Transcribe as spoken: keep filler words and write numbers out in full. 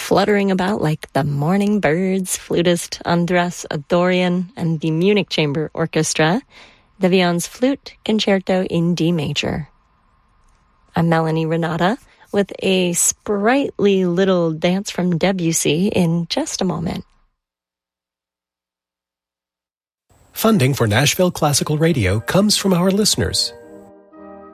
fluttering about like the morning birds, flutist Andras Adorian and the Munich Chamber Orchestra, De Vion's Flute Concerto in D major. I'm Melanie Renata with a sprightly little dance from Debussy in just a moment. Funding for Nashville Classical Radio comes from our listeners